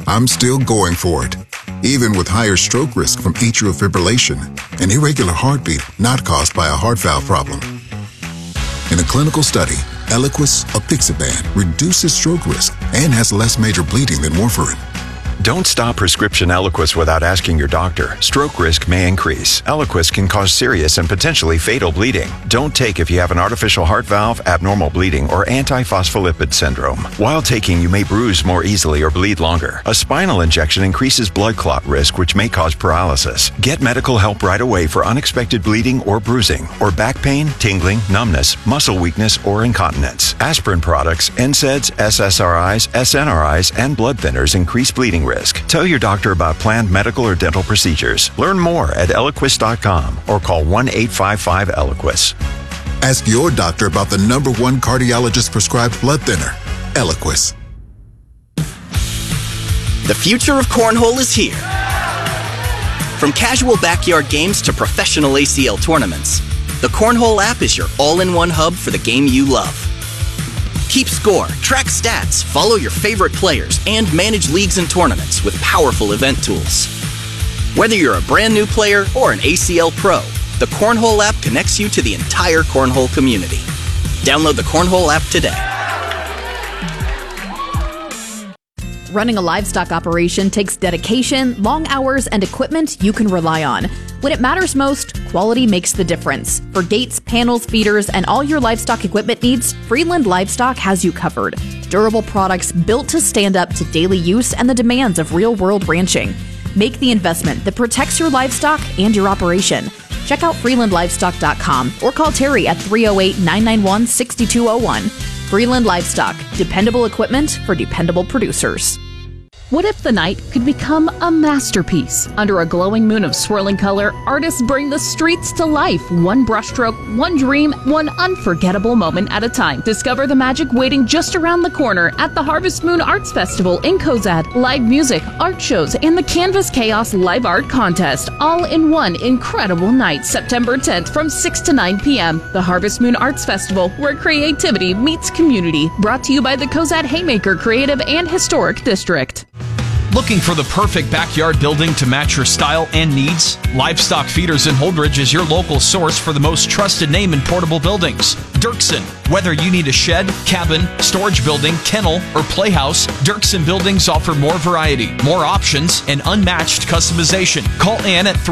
I'm still going for it, even with higher stroke risk from atrial fibrillation, an irregular heartbeat not caused by a heart valve problem. In a clinical study, Eliquis, apixaban, reduces stroke risk and has less major bleeding than warfarin. Don't stop prescription Eliquis without asking your doctor. Stroke risk may increase. Eliquis can cause serious and potentially fatal bleeding. Don't take if you have an artificial heart valve, abnormal bleeding, or antiphospholipid syndrome. While taking, you may bruise more easily or bleed longer. A spinal injection increases blood clot risk, which may cause paralysis. Get medical help right away for unexpected bleeding or bruising, or back pain, tingling, numbness, muscle weakness, or incontinence. Aspirin products, NSAIDs, SSRIs, SNRIs, and blood thinners increase bleeding risk. Tell your doctor about planned medical or dental procedures. Learn more at Eliquis.com or call 1-855-ELIQUIS. Ask your doctor about the #1 cardiologist prescribed blood thinner, Eliquis. The future of cornhole is here. From casual backyard games to professional ACL tournaments, the Cornhole app is your all-in-one hub for the game you love. Keep score, track stats, follow your favorite players, and manage leagues and tournaments with powerful event tools. Whether you're a brand new player or an ACL pro, the Cornhole app connects you to the entire cornhole community. Download the Cornhole app today. Running a livestock operation takes dedication, long hours, and equipment you can rely on. When it matters most, quality makes the difference. For gates, panels, feeders, and all your livestock equipment needs, Freeland Livestock has you covered. Durable products built to stand up to daily use and the demands of real-world ranching. Make the investment that protects your livestock and your operation. Check out freelandlivestock.com or call Terry at 308-991-6201. Freeland Livestock, dependable equipment for dependable producers. What if the night could become a masterpiece? Under a glowing moon of swirling color, artists bring the streets to life. One brushstroke, one dream, one unforgettable moment at a time. Discover the magic waiting just around the corner at the Harvest Moon Arts Festival in Cozad. Live music, art shows, and the Canvas Chaos Live Art Contest, all in one incredible night, September 10th from 6 to 9 p.m. The Harvest Moon Arts Festival, where creativity meets community. Brought to you by the Cozad Haymaker Creative and Historic District. Looking for the perfect backyard building to match your style and needs? Livestock Feeders in Holdridge is your local source for the most trusted name in portable buildings. Dirksen. Whether you need a shed, cabin, storage building, kennel, or playhouse, Dirksen Buildings offer more variety, more options, and unmatched customization. Call Ann at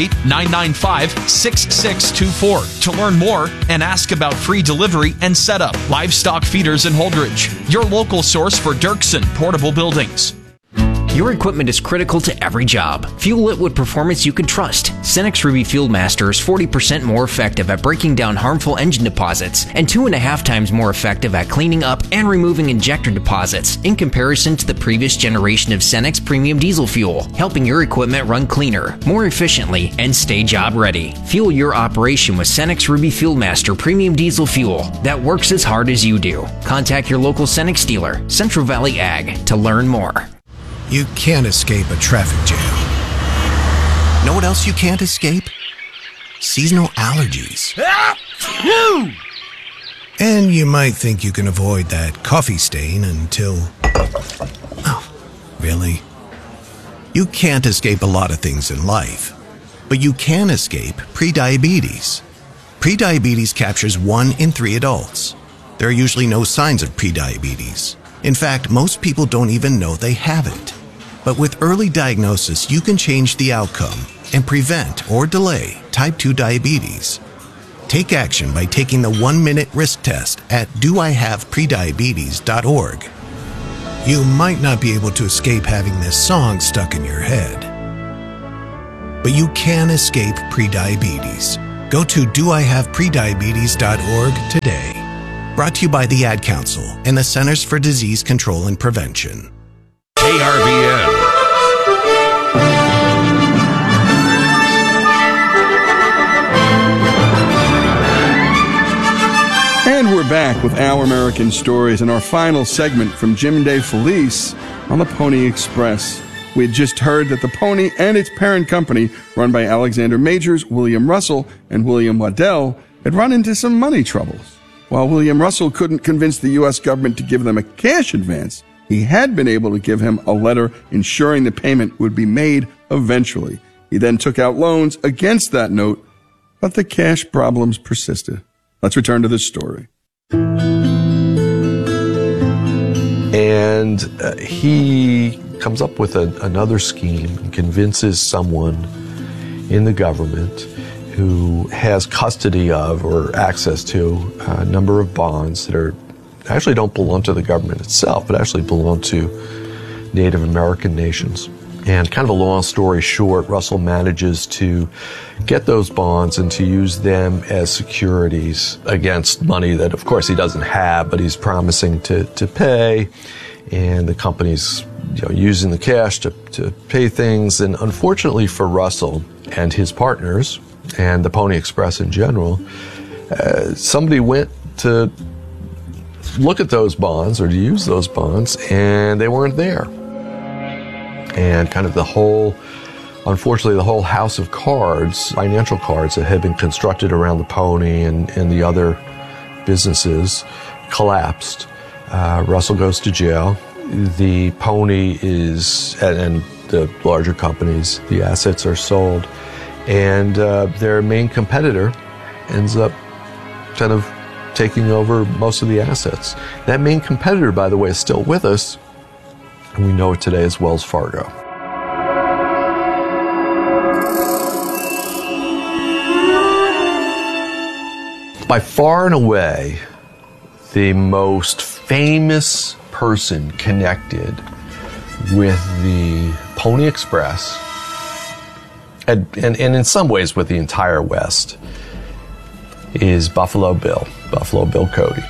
308-995-6624 to learn more and ask about free delivery and setup. Livestock Feeders in Holdridge, your local source for Dirksen portable buildings. Your equipment is critical to every job. Fuel it with performance you can trust. Cenex Ruby Fuel Master is 40% more effective at breaking down harmful engine deposits and 2.5 times more effective at cleaning up and removing injector deposits in comparison to the previous generation of Cenex Premium Diesel Fuel, helping your equipment run cleaner, more efficiently, and stay job ready. Fuel your operation with Cenex Ruby Fuel Master Premium Diesel Fuel that works as hard as you do. Contact your local Cenex dealer, Central Valley Ag, to learn more. You can't escape a traffic jam. Know what else you can't escape? Seasonal allergies. And you might think you can avoid that coffee stain until... Oh, really? You can't escape a lot of things in life, but you can escape prediabetes. Prediabetes captures 1 in 3 adults. There are usually no signs of prediabetes. In fact, most people don't even know they have it. But with early diagnosis, you can change the outcome and prevent or delay type 2 diabetes. Take action by taking the 1-minute risk test at doihaveprediabetes.org. You might not be able to escape having this song stuck in your head, but you can escape prediabetes. Go to doihaveprediabetes.org today. Brought to you by the Ad Council and the Centers for Disease Control and Prevention. KRVN. And we're back with Our American Stories and our final segment from Jim and Dave Felice on the Pony Express. We had just heard that the Pony and its parent company, run by Alexander Majors, William Russell, and William Waddell, had run into some money troubles. While William Russell couldn't convince the U.S. government to give them a cash advance, He had been able to give him a letter ensuring the payment would be made eventually. He then took out loans against that note, but the cash problems persisted. Let's return to this story. And he comes up with another scheme and convinces someone in the government who has custody of or access to a number of bonds that actually don't belong to the government itself, but actually belong to Native American nations. And kind of a long story short, Russell manages to get those bonds and to use them as securities against money that, of course, he doesn't have, but he's promising to pay. And the company's using the cash to pay things. And unfortunately for Russell and his partners and the Pony Express in general, somebody went to look at those bonds or to use those bonds, and they weren't there. And kind of unfortunately, the whole house of cards, financial cards that had been constructed around the Pony and the other businesses collapsed. Russell goes to jail. The Pony and the larger companies, the assets are sold. And their main competitor ends up kind of taking over most of the assets. That main competitor, by the way, is still with us. And we know it today as Wells Fargo. By far and away, the most famous person connected with the Pony Express, and in some ways with the entire West, is Buffalo Bill Cody.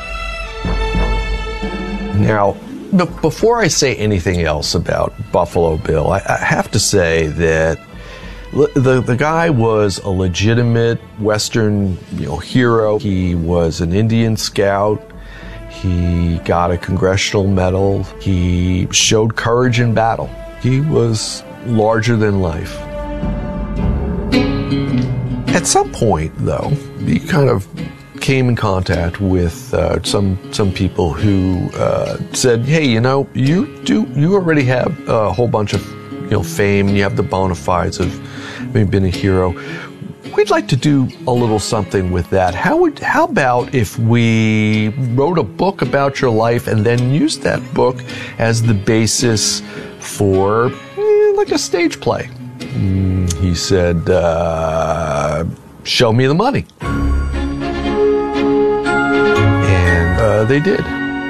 Now, before I say anything else about Buffalo Bill, I have to say that the guy was a legitimate Western hero. He was an Indian scout. He got a congressional medal. He showed courage in battle. He was larger than life. At some point, though, he kind of came in contact with some people who said, "Hey, you already have a whole bunch of fame, and you have the bona fides of having been a hero. We'd like to do a little something with that. How about if we wrote a book about your life and then used that book as the basis for like a stage play?" He said, "Show me the money." And they did.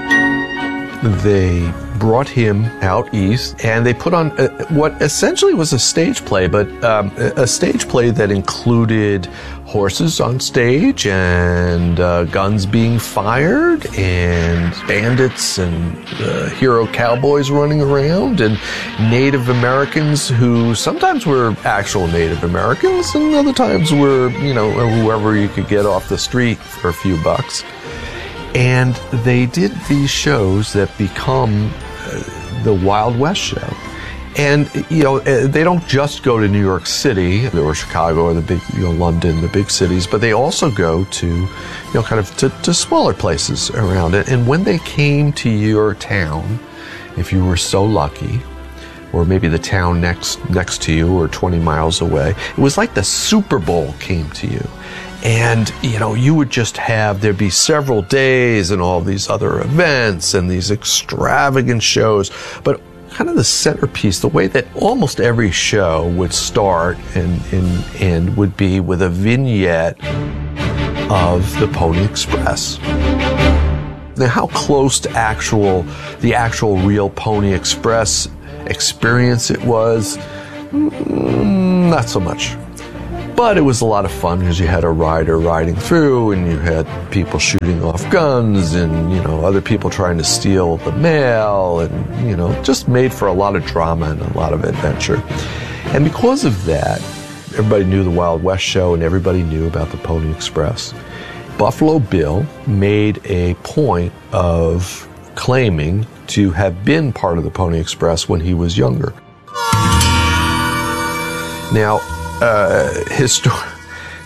They brought him out east, and they put on what essentially was a stage play, but a stage play that included horses on stage and guns being fired and bandits and hero cowboys running around and Native Americans who sometimes were actual Native Americans and other times were, whoever you could get off the street for a few bucks. And they did these shows that become the Wild West show. And, they don't just go to New York City or Chicago or the big, London, the big cities, but they also go to, to smaller places around it. And when they came to your town, if you were so lucky, or maybe the town next to you or 20 miles away, it was like the Super Bowl came to you. And, you would just there'd be several days and all these other events and these extravagant shows. But kind of the centerpiece, the way that almost every show would start and would be with a vignette of the Pony Express. Now, how close to the actual real Pony Express experience it was, not so much. But it was a lot of fun because you had a rider riding through and you had people shooting off guns and, other people trying to steal the mail and, just made for a lot of drama and a lot of adventure. And because of that, everybody knew the Wild West show and everybody knew about the Pony Express. Buffalo Bill made a point of claiming to have been part of the Pony Express when he was younger. Now,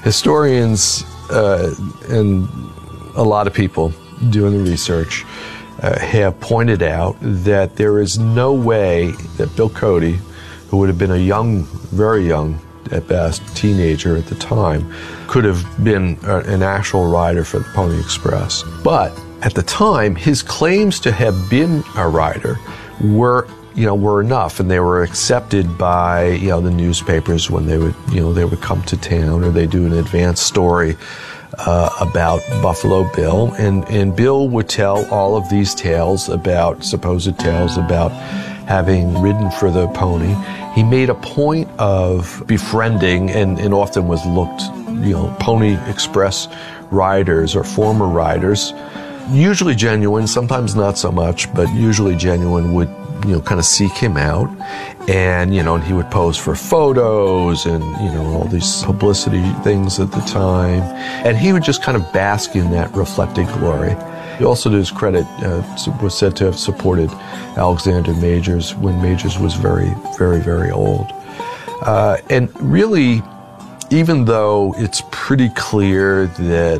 historians and a lot of people doing the research have pointed out that there is no way that Bill Cody, who would have been a young, very young, at best, teenager at the time, could have been an actual rider for the Pony Express. But at the time, his claims to have been a rider were enough, and they were accepted by, the newspapers when they would come to town, or they do an advance story about Buffalo Bill, and Bill would tell all of these supposed tales about having ridden for the pony. He made a point of befriending and often was looked, Pony Express riders or former riders, usually genuine, sometimes not so much, but usually genuine, would kind of seek him out, and and he would pose for photos and all these publicity things at the time, and he would just kind of bask in that reflected glory. He also, to his credit, was said to have supported Alexander Majors when Majors was very, very, very old. And really, even though it's pretty clear that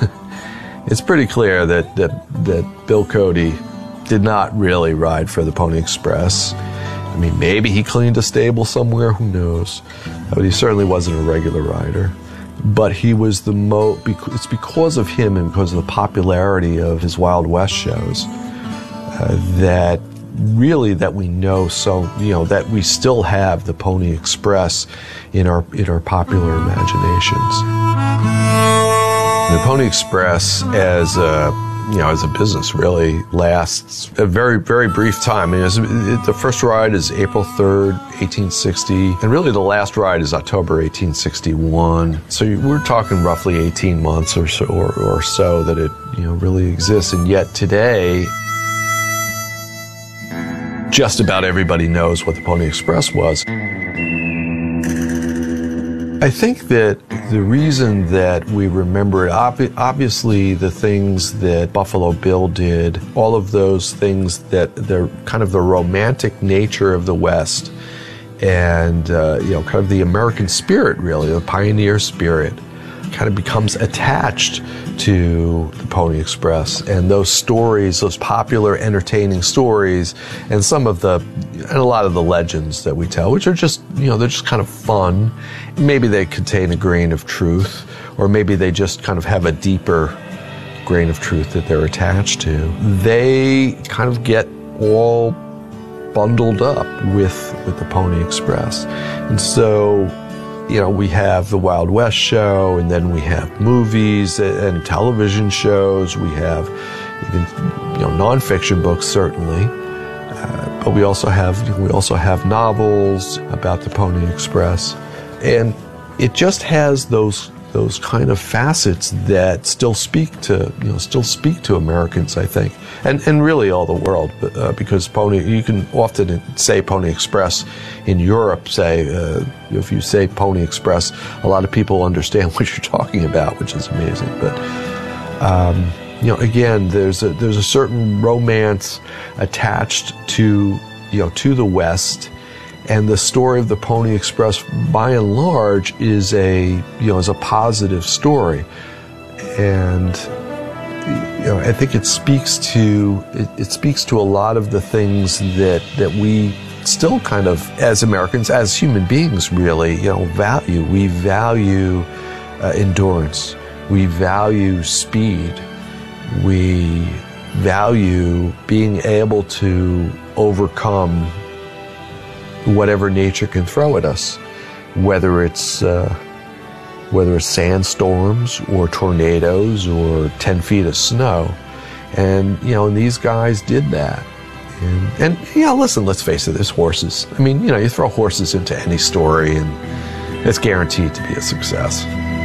that Bill Cody did not really ride for the Pony Express. I mean, maybe he cleaned a stable somewhere, who knows? But he certainly wasn't a regular rider. But he was it's because of him and because of the popularity of his Wild West shows that we know that we still have the Pony Express in our popular imaginations. The Pony Express as a business really lasts a very, very brief time. The first ride is April 3rd, 1860, and really the last ride is October 1861. So we're talking roughly 18 months or so that it really exists. And yet today, just about everybody knows what the Pony Express was. I think that the reason that we remember it, obviously the things that Buffalo Bill did, all of those things that they're kind of the romantic nature of the West and, kind of the American spirit, really, the pioneer spirit, kind of becomes attached to the Pony Express, and those stories, those popular, entertaining stories, and a lot of the legends that we tell, which are just, they're just kind of fun. Maybe they contain a grain of truth, or maybe they just kind of have a deeper grain of truth that they're attached to. They kind of get all bundled up with the Pony Express. And so, we have the Wild West show, and then we have movies and television shows. We have even, nonfiction books, certainly. But we also have novels about the Pony Express. And it just has those kind of facets that still speak to Americans, I think, and really all the world, because you can often say Pony Express in Europe. If you say Pony Express, a lot of people understand what you're talking about, which is amazing. But again, there's a certain romance attached to the West. And the story of the Pony Express, by and large, is a positive story, and I think it speaks to a lot of the things that we still kind of, as Americans, as human beings, really, value. We value endurance. We value speed. We value being able to overcome whatever nature can throw at us, whether it's sandstorms or tornadoes or 10 feet of snow, and these guys did that. And listen, let's face it, there's horses. I mean, you throw horses into any story, and it's guaranteed to be a success.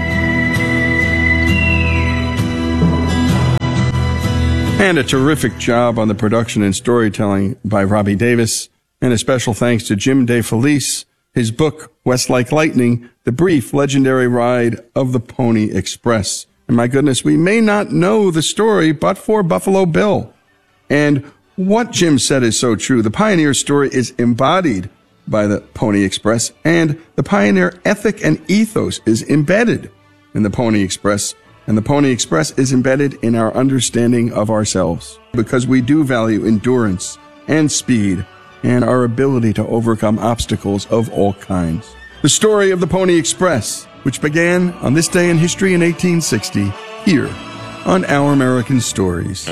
And a terrific job on the production and storytelling by Robbie Davis. And a special thanks to Jim DeFelice, his book, West Like Lightning, The Brief Legendary Ride of the Pony Express. And my goodness, we may not know the story but for Buffalo Bill. And what Jim said is so true. The pioneer story is embodied by the Pony Express, and the pioneer ethic and ethos is embedded in the Pony Express And the Pony Express is embedded in our understanding of ourselves because we do value endurance and speed and our ability to overcome obstacles of all kinds. The story of the Pony Express, which began on this day in history in 1860, here on Our American Stories.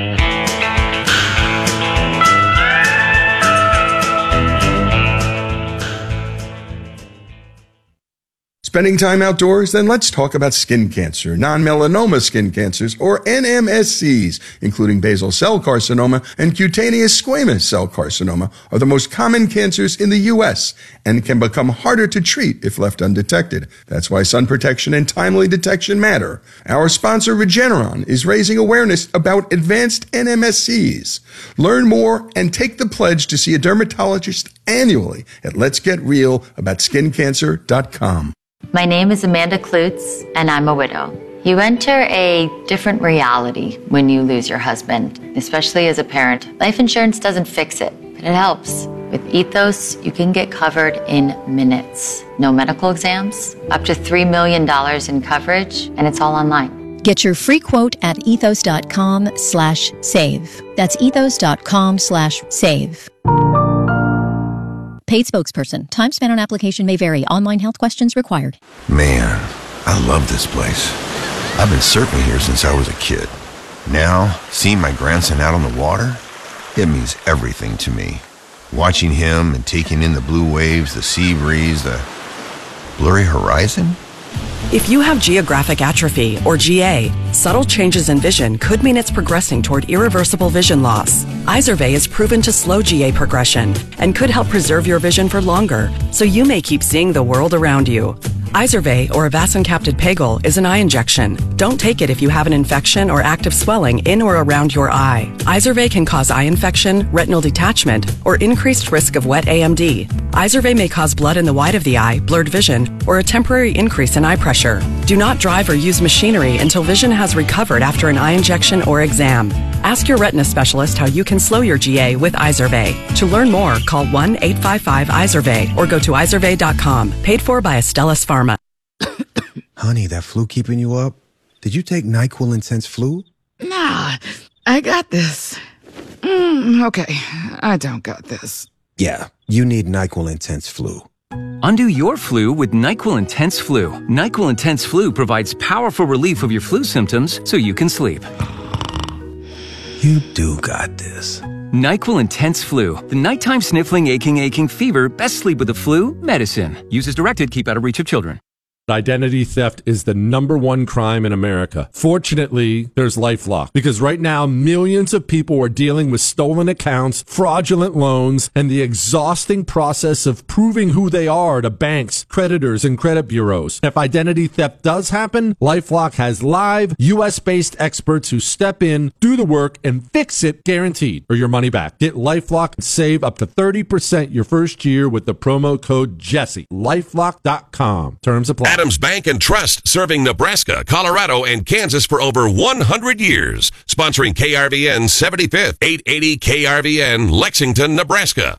Spending time outdoors? Then let's talk about skin cancer. Non-melanoma skin cancers, or NMSCs, including basal cell carcinoma and cutaneous squamous cell carcinoma, are the most common cancers in the U.S. and can become harder to treat if left undetected. That's why sun protection and timely detection matter. Our sponsor, Regeneron, is raising awareness about advanced NMSCs. Learn more and take the pledge to see a dermatologist annually at letsgetrealaboutSkinCancer.com. My name is Amanda Klutz, and I'm a widow. You enter a different reality when you lose your husband, especially as a parent. Life insurance doesn't fix it, but it helps. With Ethos, you can get covered in minutes. No medical exams, up to $3 million in coverage, and it's all online. Get your free quote at ethos.com/save. That's ethos.com/save. Paid spokesperson. Time spent on application may vary. Online health questions required. Man, I love this place. I've been surfing here since I was a kid. Now, seeing my grandson out on the water, it means everything to me. Watching him and taking in the blue waves, the sea breeze, the blurry horizon. If you have geographic atrophy, or GA, subtle changes in vision could mean it's progressing toward irreversible vision loss. Izervay is proven to slow GA progression and could help preserve your vision for longer, so you may keep seeing the world around you. Izervay, or avacincaptad pegol, is an eye injection. Don't take it if you have an infection or active swelling in or around your eye. Izervay can cause eye infection, retinal detachment, or increased risk of wet AMD. Izervay may cause blood in the white of the eye, blurred vision, or a temporary increase in eye pressure. Do not drive or use machinery until vision has recovered after an eye injection or exam. Ask your retina specialist how you can slow your GA with Izervay. To learn more, call 1-855-IZERVAY or go to izervay.com. Paid for by Astellas Pharma. Honey, that flu keeping you up? Did you take NyQuil Intense Flu? Nah, I got this. Okay, I don't got this. Yeah, you need NyQuil Intense Flu. Undo your flu with NyQuil Intense Flu. NyQuil Intense Flu provides powerful relief of your flu symptoms so you can sleep. You do got this. NyQuil Intense Flu. The nighttime sniffling, aching fever. Best sleep with the flu medicine. Use as directed. Keep out of reach of children. Identity theft is the #1 crime in America. Fortunately, there's LifeLock, because right now millions of people are dealing with stolen accounts, fraudulent loans, and the exhausting process of proving who they are to banks, creditors, and credit bureaus. If identity theft does happen, LifeLock has live US-based experts who step in, do the work, and fix it guaranteed, or your money back. Get LifeLock and save up to 30% your first year with the promo code Jesse. LifeLock.com. Terms apply. Adams Bank and Trust, serving Nebraska, Colorado, and Kansas for over 100 years. Sponsoring KRVN 75th, 880 KRVN, Lexington, Nebraska.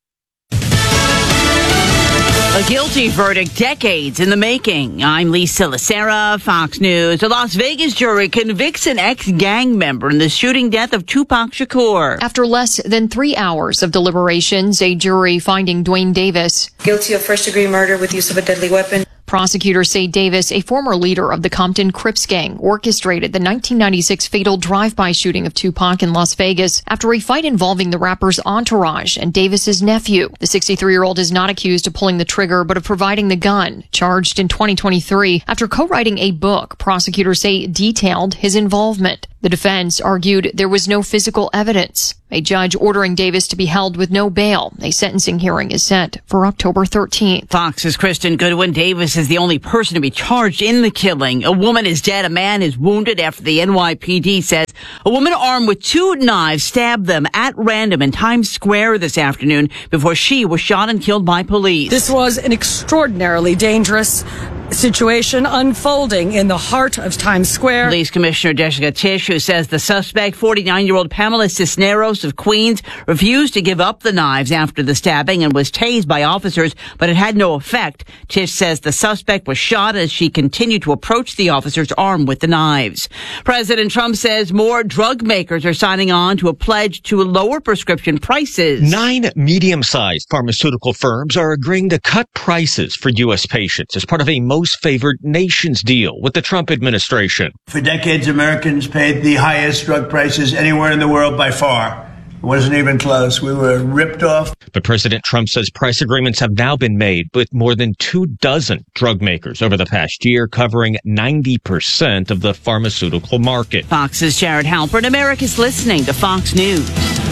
A guilty verdict decades in the making. I'm Lisa Lacera, Fox News. A Las Vegas jury convicts an ex-gang member in the shooting death of Tupac Shakur. After less than 3 hours of deliberations, a jury finding Dwayne Davis guilty of first-degree murder with use of a deadly weapon. Prosecutors say Davis, a former leader of the Compton Crips gang, orchestrated the 1996 fatal drive-by shooting of Tupac in Las Vegas after a fight involving the rapper's entourage and Davis's nephew. The 63-year-old is not accused of pulling the trigger, but of providing the gun. Charged in 2023 after co-writing a book, prosecutors say detailed his involvement. The defense argued there was no physical evidence. A judge ordering Davis to be held with no bail. A sentencing hearing is set for October 13th. Fox's Kristen Goodwin. Davis is the only person to be charged in the killing. A woman is dead. A man is wounded after the NYPD says a woman armed with 2 knives stabbed them at random in Times Square this afternoon before she was shot and killed by police. This was an extraordinarily dangerous situation unfolding in the heart of Times Square. Police Commissioner Jessica Tisch, who says the suspect, 49-year-old Pamela Cisneros of Queens, refused to give up the knives after the stabbing and was tased by officers, but it had no effect. Tisch says the suspect was shot as she continued to approach the officers armed with the knives. President Trump says more drug makers are signing on to a pledge to lower prescription prices. 9 medium-sized pharmaceutical firms are agreeing to cut prices for U.S. patients as part of a most favored nations deal with the Trump administration. For decades, Americans paid the highest drug prices anywhere in the world by far. It wasn't even close. We were ripped off. But President Trump says price agreements have now been made with more than 24 drug makers over the past year, covering 90% of the pharmaceutical market. Fox's Jared Halpern. America's listening to Fox News.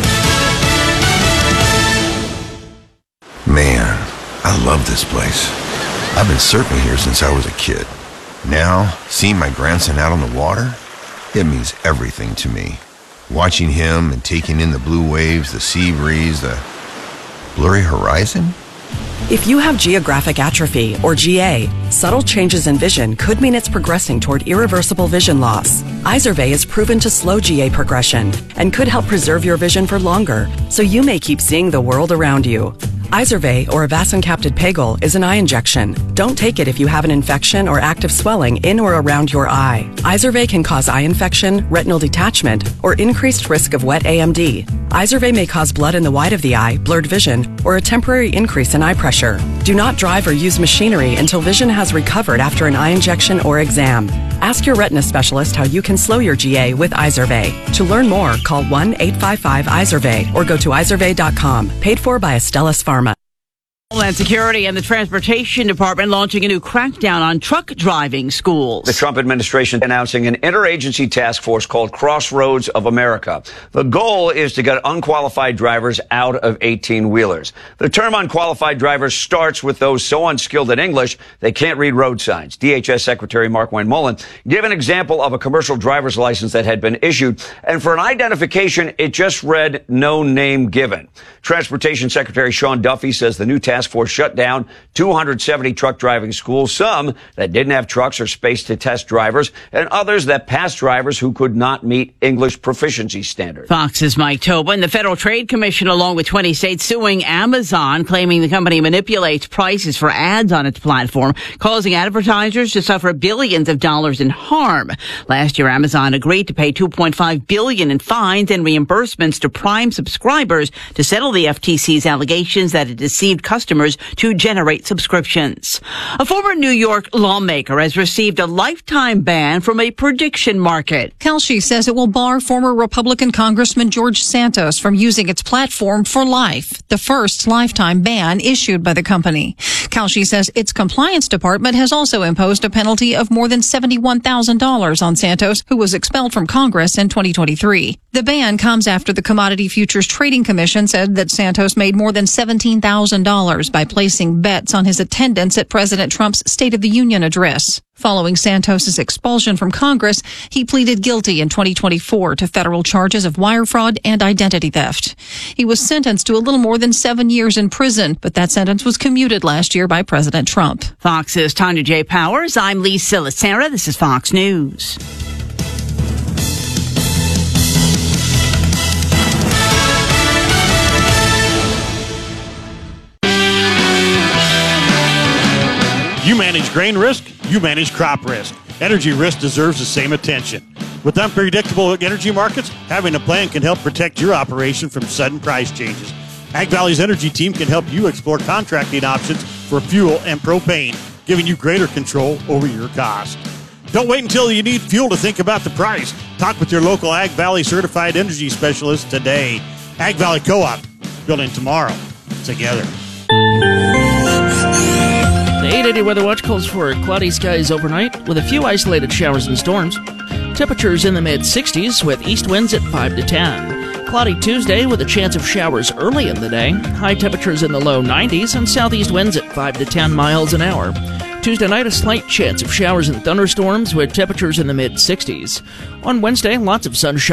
Man, I love this place. I've been surfing here since I was a kid. Now, seeing my grandson out on the water, it means everything to me. Watching him and taking in the blue waves, the sea breeze, the blurry horizon. If you have geographic atrophy, or GA, subtle changes in vision could mean it's progressing toward irreversible vision loss. Izervay is proven to slow GA progression and could help preserve your vision for longer, so you may keep seeing the world around you. Izervay, or avacincaptad pegol, is an eye injection. Don't take it if you have an infection or active swelling in or around your eye. Izervay can cause eye infection, retinal detachment, or increased risk of wet AMD. Izervay may cause blood in the white of the eye, blurred vision, or a temporary increase in eye pressure. Do not drive or use machinery until vision has recovered after an eye injection or exam. Ask your retina specialist how you can slow your GA with Izervay. To learn more, call 1-855-IZERVAY or go to izervay.com. Paid for by Astellas Pharma. Homeland Security and the Transportation Department launching a new crackdown on truck driving schools. The Trump administration announcing an interagency task force called Crossroads of America. The goal is to get unqualified drivers out of 18-wheelers. The term unqualified drivers starts with those so unskilled in English they can't read road signs. DHS Secretary Mark Wayne Mullen gave an example of a commercial driver's license that had been issued, and for an identification, it just read no name given. Transportation Secretary Sean Duffy says the new task force shut down 270 truck driving schools, some that didn't have trucks or space to test drivers, and others that passed drivers who could not meet English proficiency standards. Fox's Mike Tobin. The Federal Trade Commission, along with 20 states, suing Amazon, claiming the company manipulates prices for ads on its platform, causing advertisers to suffer billions of dollars in harm. Last year, Amazon agreed to pay $2.5 billion in fines and reimbursements to Prime subscribers to settle the FTC's allegations that it deceived customers to generate subscriptions. A former New York lawmaker has received a lifetime ban from a prediction market. Kelce says it will bar former Republican Congressman George Santos from using its platform for life, the first lifetime ban issued by the company. Kelce says its compliance department has also imposed a penalty of more than $71,000 on Santos, who was expelled from Congress in 2023. The ban comes after the Commodity Futures Trading Commission said that Santos made more than $17,000 by placing bets on his attendance at President Trump's State of the Union address. Following Santos's expulsion from Congress, he pleaded guilty in 2024 to federal charges of wire fraud and identity theft. He was sentenced to a little more than 7 years in prison, but that sentence was commuted last year by President Trump. Fox's Tanya J. Powers. I'm Lee Silicera. This is Fox News. You manage grain risk, you manage crop risk. Energy risk deserves the same attention. With unpredictable energy markets, having a plan can help protect your operation from sudden price changes. Ag Valley's energy team can help you explore contracting options for fuel and propane, giving you greater control over your cost. Don't wait until you need fuel to think about the price. Talk with your local Ag Valley certified energy specialist today. Ag Valley Co-op, building tomorrow together. The 880 Weather Watch calls for cloudy skies overnight with a few isolated showers and storms. Temperatures in the mid-60s with east winds at 5 to 10. Cloudy Tuesday with a chance of showers early in the day. High temperatures in the low 90s and southeast winds at 5 to 10 miles an hour. Tuesday night, a slight chance of showers and thunderstorms with temperatures in the mid-60s. On Wednesday, lots of sunshine.